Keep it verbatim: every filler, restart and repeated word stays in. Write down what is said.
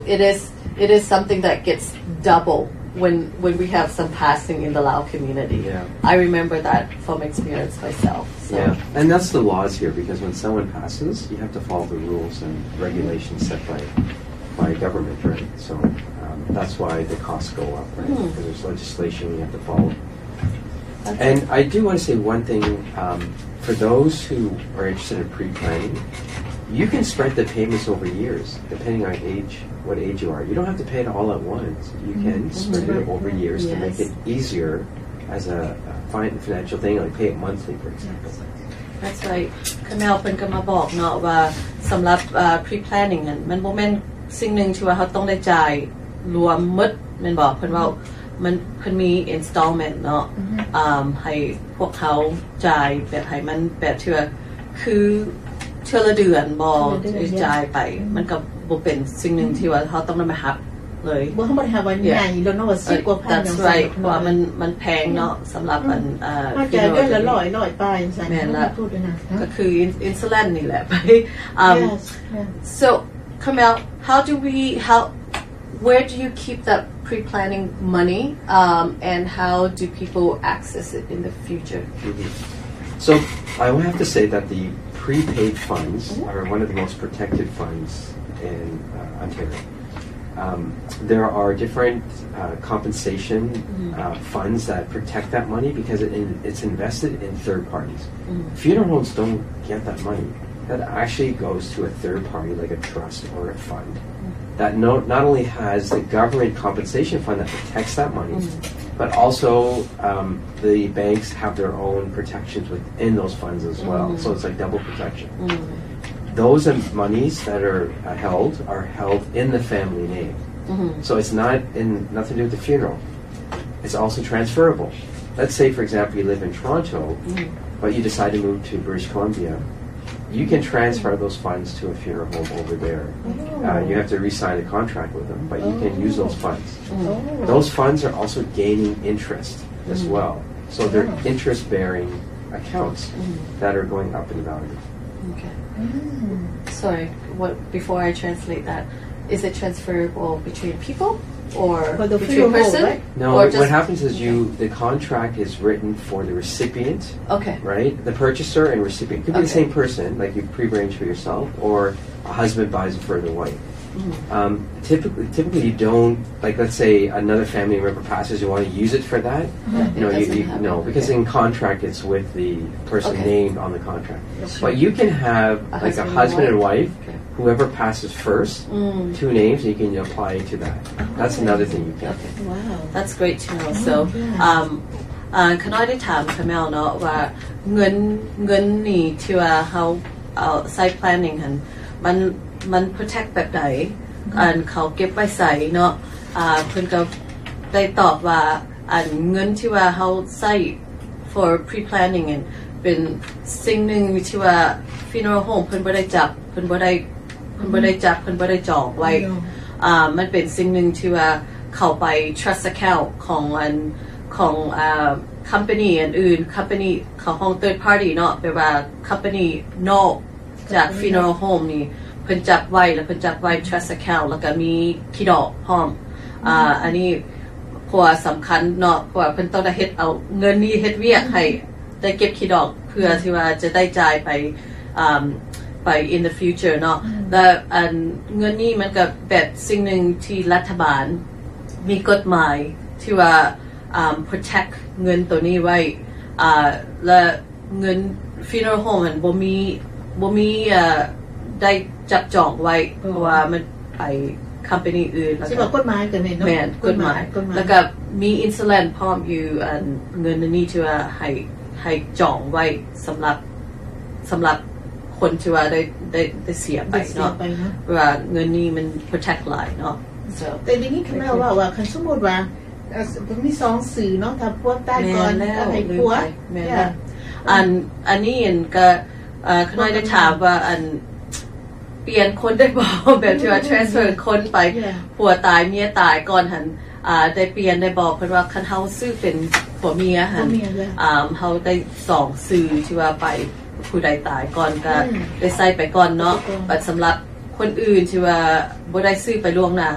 It is it is something that gets double when when we have some passing in the Lao community. Yeah. I remember that from experience myself. So. Yeah, and that's the laws here, because when someone passes, you have to follow the rules and regulations set by by government, right? So um, that's why the costs go up, right? Hmm. Because there's legislation you have to follow. That's And I do want to say one thing, um, for those who are interested in pre-planning, you can spread the payments over years, depending on age, what age you are. You don't have to pay it all at once. You can Mhm. spread it over years to make Yes. it easier as a, a fin- financial thing, like pay it monthly, for example. That's right คุณแมวเพิ่นก็มาบอกเนาะว่าสำหรับ pre planning นั้นมันบ่แม่นสิ่งหนึ่งที่ว่าเราต้องได้จ่ายรวมหมดแม่นบ่เพิ่นว่ามันเพิ่นมี installment เนาะอ่าให้พวกเขาจ่ายแบบให้มันแบบที่ว่าคือเทื่อละเดือนบ่จ่ายไปมันก็บ่เป็นสิ่งหนึ่งที่ว่าเราต้องนำมาหักเลยบ่ทั้งหมดหาวันใหญ่แล้วเนาะว่าสิบกว่าพัน That's right เพราะว่ามันมันแพงเนาะสำหรับอันเอ่อเข้าใจเดือนละร้อยร้อยปลายจังซั่นแม่นละพูดด้วยนะก็คืออินซูลินนี่แหละไป um Yes, yeah. so Kamel how do we how where do you keep that pre-planning money um and how do people access it in the future Mhm. So I will have to say that the prepaid funds are one of the most protected funds in uh, Ontario. Um, there are different uh, compensation uh, funds that protect that money because it, it's invested in third parties. Funeral homes don't get that money. That actually goes to a third party, like a trust or a fund, that no, not only has the government compensation fund that protects that money, but also um, the banks have their own protections within those funds as well. So it's like double protection. Those monies that are uh, held are held in the family name. So it's not in nothing to do with the funeral. It's also transferable. Let's say, for example, you live in Toronto, but you decide to move to British Columbia. You can transfer those funds to a funeral home over there. Uh, you have to re-sign a contract with them, but you can use those funds. Those funds are also gaining interest as well. So they're interest-bearing accounts that are going up in value. okay sorry what before I translate that is it transferable between people or For the between funeral, person right? No, or what just happens is you the contract is written for the recipient, okay right? The purchaser and recipient could be the Okay. same person, like you pre-arrange for yourself, or a husband buys it for the wife. Um, typically, typically you don't like. Let's say another family member passes, you want to use it for that. It You know, you, doesn't you happen. no, because Okay. in contract it's with the person Okay. named on the contract. But you can have A like a husband and husband and wife. wife. Okay. Whoever passes first, two names, you can apply to that. That's another thing you can. okay Wow. That's great to know. So, yeah. um, อ่าขน้อยได้ถามคาเมลเนาะว่าเงินเงินนี่ที่ว่าเขาเอาใส่ planning หันมันมัน protect แบบไหนอันเขาเก็บไว้ใส่เนาะอ่าเพิ่นก็ได้ตอบว่าอันเงินที่ว่าเขาใส่ for pre planning อันเป็นสิ่งหนึ่งที่ว่า funeral home เพิ่นบ่ได้จับเพิ่นบ่ได้เพิ่นบ่ได้จับเพิ่นบ่ได้จองไว้ อ่ามันเป็นสิ่งหนึ่งที่ว่าเข้าไป trust account ของอันของอ่า company อันอื่น company ของของ third party เนาะแปลว่า company นอกจาก funeral home นี่เพิ่นจับไว้แล้วเพิ่นจับไว้ trust account แล้วก็มีขี้ดอกพร้อมอ่าอันนี้เพราะว่าสำคัญเนาะเพราะว่าเพิ่นต้องได้เฮ็ดเอาเงินนี้เฮ็ดเวียกให้ได้เก็บขี้ดอกเพื่อที่ว่าจะได้จ่ายไปอ่าไป in the future เนาะและอันเงินนี้มันก็แบบสิ่งหนึ่งที่รัฐบาลมีกฎหมายที่ว่าอ่า protect เงินตัวนี้ไว้อ่าและเงิน funeral home มันบ่มีบ่มีอ่าได้จับจองไว้เพราะว่ามันไป company อื่นแล้วสิก็ว่ากฎหมายกันนี่เนาะแม่นกฎหมายกฎหมายแล้วก็มีอินซูลินพร้อมอยู่อันเงินอันนี้ที่ว่าให้ให้จองไว้สำหรับสำหรับคนที่ว่าได้ได้ได้เสียไปได้เสียเนาะไปเนาะว่าเงินนี้มัน protect หลายเนาะ so แต่ทีนี้คุณแม่ว่าว่าคันสมมุติว่าเอ่อมันมีสองสื่อเนาะถ้าพวกใต้ก่อนแม่นแล้วอะไรพวกแม่นเนี่แล้ยวอันอันนี้อันก็เอ่อคุณน้อยได้ถามว่าอันเปลี่ยนคนได้บ่ แบบที่ว่า transfer คนไปผัวตายเมียตายก่อนหันอ่าได้เปลี่ยนได้บอกเพิ่นว่าคันเฮาซื้อเป็นผัวเมียหันผัวเมียเลยอ่าเฮาได้สองซื้อที่ว่าไปผู้ใดตายก่อนก็ได้ใส่ไปก่อนเนาะบัดสำหรับคนอื่นที่ว่าบ่ได้ซื้อไปล่วงหน้า